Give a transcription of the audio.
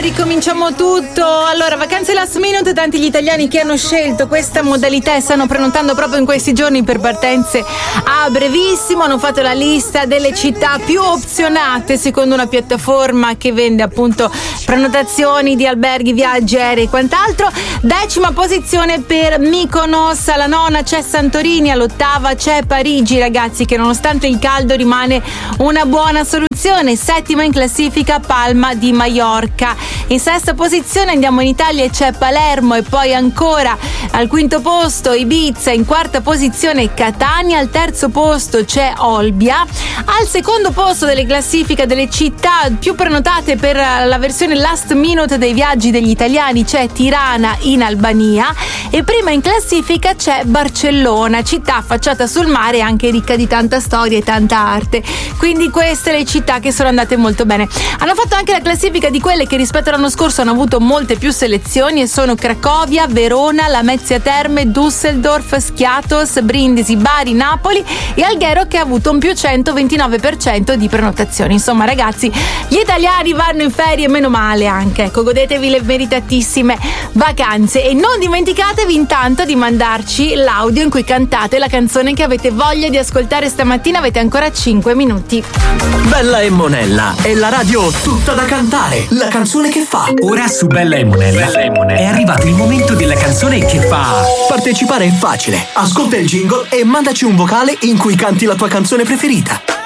ricominciamo tutto. Allora, vacanze last minute, tanti gli italiani che hanno scelto questa modalità e stanno prenotando proprio in questi giorni per partenze a brevissimo. Hanno fatto la lista delle città più opzionate secondo una piattaforma che vende appunto prenotazioni di alberghi, viaggi, aerei e quant'altro. 10ª posizione per Mykonos, alla 9ª c'è Santorini, all'8ª c'è Parigi, ragazzi, che nonostante il caldo rimane una buona soluzione. 7ª in classifica Palma di Maiorca. In 6ª posizione andiamo in Italia e c'è Palermo, e poi ancora al 5º posto Ibiza, in 4ª posizione Catania, al 3º posto c'è Olbia. Al 2º posto delle classifiche delle città più prenotate per la versione last minute dei viaggi degli italiani c'è Tirana in Albania, e prima in classifica c'è Barcellona, città affacciata sul mare e anche ricca di tanta storia e tanta arte. Quindi queste le città che sono andate molto bene. Hanno fatto anche la classifica di quelle che rispetto all'anno scorso hanno avuto molte più selezioni, e sono Cracovia, Verona, Lamezia Terme, Düsseldorf, Schiatos, Brindisi, Bari, Napoli e Alghero, che ha avuto un più 129% di prenotazioni. Insomma, ragazzi, gli italiani vanno in ferie, meno male anche. Ecco, godetevi le meritatissime vacanze e non dimenticatevi intanto di mandarci l'audio in cui cantate la canzone che avete voglia di ascoltare stamattina. Avete ancora 5 minuti. Bella e Monella è la radio tutta da cantare. La canzone che fa. Ora su Bella e Monella è arrivato il momento della canzone che fa. Partecipare è facile. Ascolta il jingle e mandaci un vocale in cui canti la tua canzone preferita.